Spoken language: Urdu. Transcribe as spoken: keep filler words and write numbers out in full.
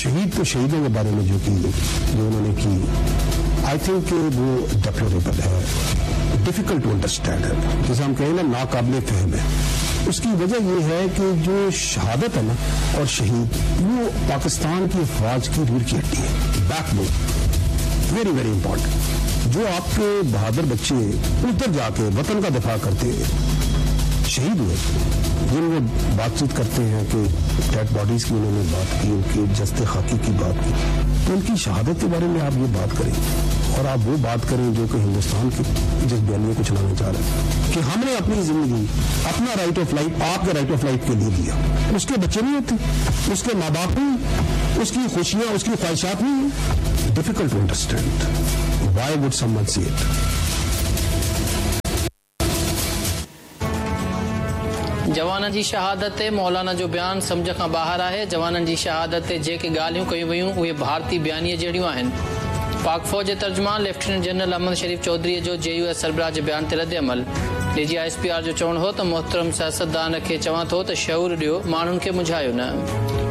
شہید تو شہیدوں کے بارے میں جو کی جو انہوں نے کی آئی تھنک کہ وہ ڈیپلوریبل ہے, ڈیفیکلٹ ٹو انڈرسٹینڈ ہے, جیسے ہم کہیں نا ناقابل فہم ہے. اس کی وجہ یہ ہے کہ جو شہادت ہے نا اور شہید وہ پاکستان کی افواج کی ریڑھ کی ہڈی ہے, back bone, very very important. جو آپ کے بہادر بچے ادھر جا کے وطن کا دفاع کرتے شہید ہوئے, جن وہ بات چیت کرتے ہیں کہ ڈیڈ باڈیز کی انہوں نے بات کی, ان کی جستے خاکی کی بات کی, تو ان کی شہادت کے بارے میں آپ یہ بات کریں اور آپ وہ بات کریں جو کہ ہندوستان کے جس بیانیے کو چلانا چاہ رہے ہیں کہ ہم نے اپنی زندگی اپنا رائٹ آف لائف آپ کے رائٹ آف لائف کے لیے دیا. اس کے بچے نہیں ہوتے, اس کے ماں باپ نہیں, اس کی خوشیاں اس کی خواہشات نہیں ہیں. Difficult to understand why would some one see it. جوانن جی شہادت مولانا جو بیان سمجھ کا باہر ہے. جوانن جی شہادت جیکے ڳالهيون کيون ويون اهي بھارتی بیانیه جهڙيون آهن. پاک فوج جي ترجمان لیفٹیننٹ جنرل احمد شریف چودھری جو جے یو ایس سربراہ جي بیان تي رد عمل. ڈي جي آئی ایس پي آر جو چوڻ هو ته محترم سياستدان کي چوان ٿو ته شعور ڏيو, ماڻهن کي مجھايو نه.